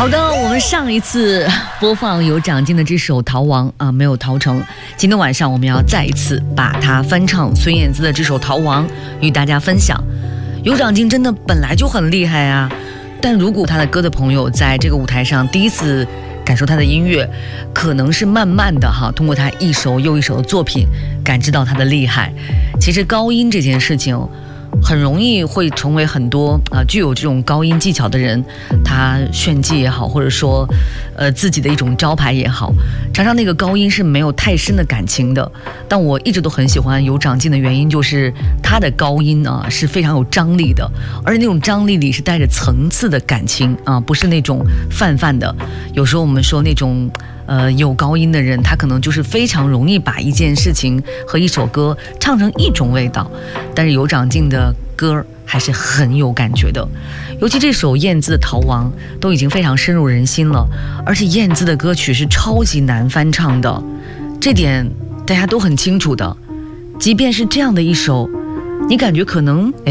好的，我们上一次播放有长进的这首《逃亡》啊，没有逃成。今天晚上我们要再一次把它翻唱孙燕姿的这首《逃亡》与大家分享。有长进真的本来就很厉害啊，但如果他的歌的朋友在这个舞台上第一次感受他的音乐，可能是慢慢的通过他一首又一首的作品感知到他的厉害。其实高音这件事情很容易会成为很多具有这种高音技巧的人他炫技也好，或者说自己的一种招牌也好，常常那个高音是没有太深的感情的。但我一直都很喜欢有长进的原因，就是他的高音是非常有张力的，而且那种张力里是带着层次的感情不是那种泛泛的。有时候我们说那种有高音的人，他可能就是非常容易把一件事情和一首歌唱成一种味道，但是有长进的歌还是很有感觉的。尤其这首燕姿的《逃亡》都已经非常深入人心了，而且燕姿的歌曲是超级难翻唱的，这点大家都很清楚的。即便是这样的一首你感觉可能